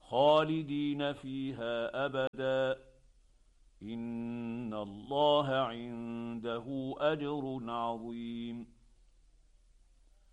خالدين فيها ابدا ان الله عنده اجر عظيم